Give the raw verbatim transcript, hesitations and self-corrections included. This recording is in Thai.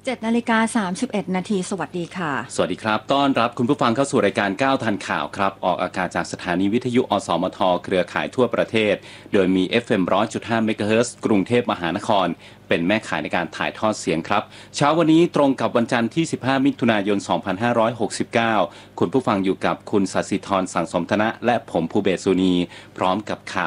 เจ็ดนาฬิกาสามสิบเอ็ดนาทีสวัสดีค่ะสวัสดีครับต้อนรับคุณผู้ฟังเข้าสู่รายการก้าวทันข่าวครับออกอากาศจากสถานีวิทยุอสมทเครือข่ายทั่วประเทศโดยมี เอฟ เอ็ม หนึ่งร้อยจุดห้า เมกะเฮิรตซ์กรุงเทพมหานครเป็นแม่ข่ายในการถ่ายทอดเสียงครับเช้าวันนี้ตรงกับวันจันทร์ที่สิบห้ามิถุนายนสองพันห้าร้อยหกสิบเก้าคุณผู้ฟังอยู่กับคุณศศิธรสังสมธนะและผมภูเบศสุนีพร้อมกับข่าว